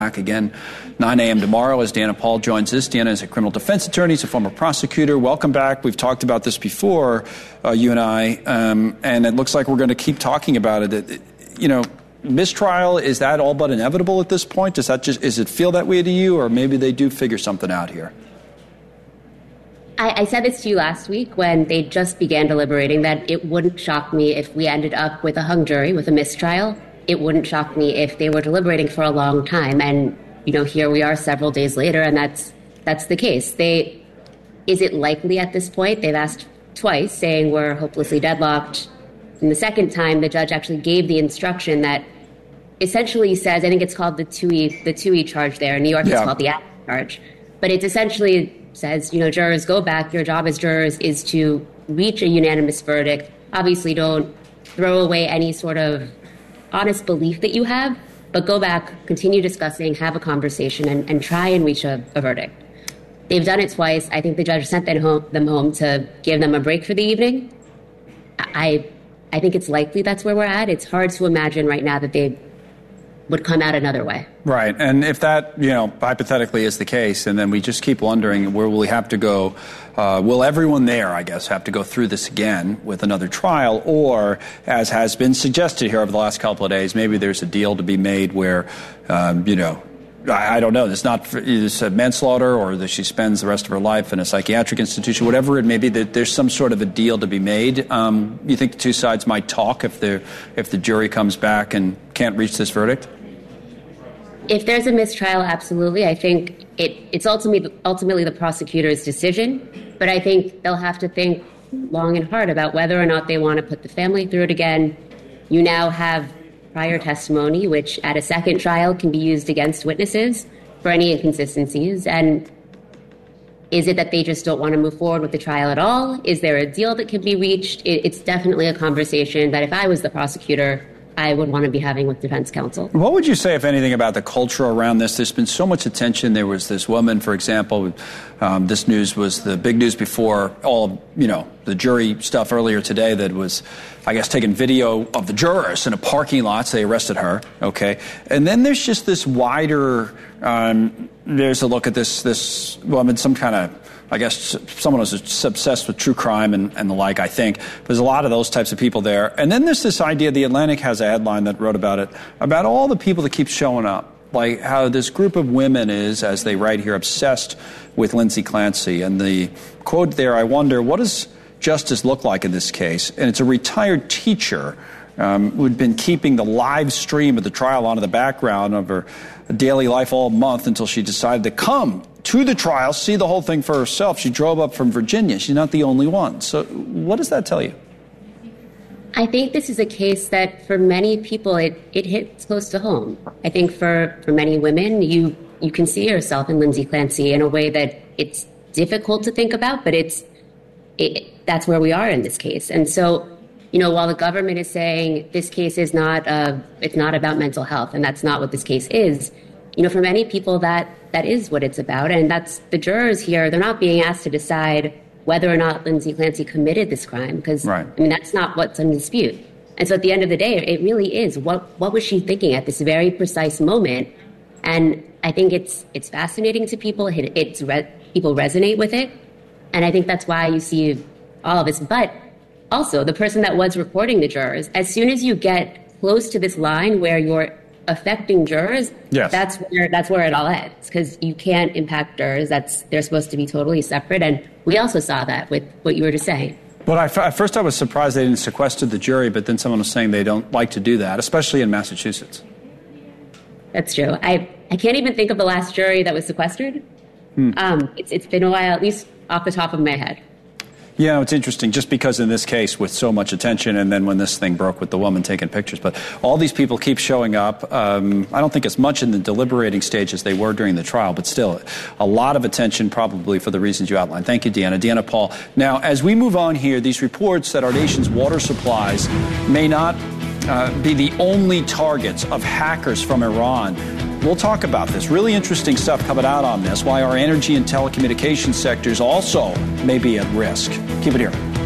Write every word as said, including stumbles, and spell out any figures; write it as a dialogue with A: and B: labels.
A: Back again, nine a.m. tomorrow as Deanna Paul joins us. Deanna is a criminal defense attorney. She's a former prosecutor. Welcome back. We've talked about this before, uh, you and I, um, and it looks like we're going to keep talking about it. It, it. You know, mistrial, is that all but inevitable at this point? Does that just, is it feel that way to you, or maybe they do figure something out here?
B: I, I said this to you last week when they just began deliberating, that it wouldn't shock me if we ended up with a hung jury, with a mistrial. It wouldn't shock me if they were deliberating for a long time. And, you know, here we are several days later, and that's that's the case. They, is it likely at this point? They've asked twice, saying we're hopelessly deadlocked. And the second time, the judge actually gave the instruction that essentially says, I think it's called the two E, the two E charge there. In New York, yeah. It's called the act charge. But it essentially says, you know, jurors, go back. Your job as jurors is to reach a unanimous verdict. Obviously, don't throw away any sort of honest belief that you have, but go back, continue discussing, have a conversation, and, and try and reach a, a verdict. They've done it twice. I think the judge sent them home, them home to give them a break for the evening. I, I think it's likely that's where we're at. It's hard to imagine right now that they would come out another way.
A: Right. And if that, you know, hypothetically is the case, and then we just keep wondering where will we have to go, uh, will everyone there, I guess, have to go through this again with another trial? Or, as has been suggested here over the last couple of days, maybe there's a deal to be made where, um, you know, I, I don't know, it's not it's a manslaughter, or that she spends the rest of her life in a psychiatric institution, whatever it may be, that there's some sort of a deal to be made. Um, you think the two sides might talk if the if the jury comes back and can't reach this verdict?
B: If there's a mistrial, absolutely. I think it, it's ultimately, ultimately the prosecutor's decision, but I think they'll have to think long and hard about whether or not they want to put the family through it again. You now have prior testimony, which at a second trial can be used against witnesses for any inconsistencies. And is it that they just don't want to move forward with the trial at all? Is there a deal that can be reached? It, it's definitely a conversation that if I was the prosecutor, I would want to be having with defense counsel.
A: What would you say, if anything, about the culture around this? There's been so much attention. There was this woman, for example, um, this news was the big news before all, you know, the jury stuff earlier today that was, I guess, taking video of the jurors in a parking lot. So they arrested her, okay? And then there's just this wider, um, there's a look at this, this woman, some kind of, I guess someone who's obsessed with true crime and, and the like, I think. There's a lot of those types of people there. And then there's this idea, The Atlantic has a headline that wrote about it, about all the people that keep showing up. Like how this group of women is, as they write here, obsessed with Lindsay Clancy. And the quote there, I wonder, what does justice look like in this case? And it's a retired teacher um, who'd been keeping the live stream of the trial on in the background of her daily life all month until she decided to come to the trial, see the whole thing for herself. She drove up from Virginia. She's not the only one. So what does that tell you?
B: I think this is a case that for many people, it, it hits close to home. I think for, for many women, you, you can see yourself in Lindsay Clancy in a way that it's difficult to think about, but it's it, that's where we are in this case. And so, you know, while the government is saying this case is not, uh, it's not about mental health, and that's not what this case is, you know, for many people, that that is what it's about. And that's the jurors here. They're not being asked to decide whether or not Lindsay Clancy committed this crime, because, right. I mean, that's not what's in dispute. And so at the end of the day, it really is, what what was she thinking at this very precise moment? And I think it's it's fascinating to people. It, it's re- people resonate with it. And I think that's why you see all of this. But also, the person that was recording the jurors, as soon as you get close to this line where you're affecting jurors, yes. that's where that's where it all ends, because you can't impact jurors. That's they're supposed to be totally separate, and we also saw that with what you were just saying.
A: Well, I, at first I was surprised they didn't sequester the jury, but then someone was saying they don't like to do that, especially in Massachusetts.
B: That's true. I I can't even think of the last jury that was sequestered. Hmm. Um, it's it's been a while, at least off the top of my head.
A: Yeah, it's interesting, just because in this case with so much attention, and then when this thing broke with the woman taking pictures, but all these people keep showing up. Um, I don't think as much in the deliberating stage as they were during the trial, but still a lot of attention, probably for the reasons you outlined. Thank you, Deanna. Deanna Paul. Now, as we move on here, these reports that our nation's water supplies may not uh, be the only targets of hackers from Iran. We'll talk about this. Really interesting stuff coming out on this, why our energy and telecommunications sectors also may be at risk. Keep it here.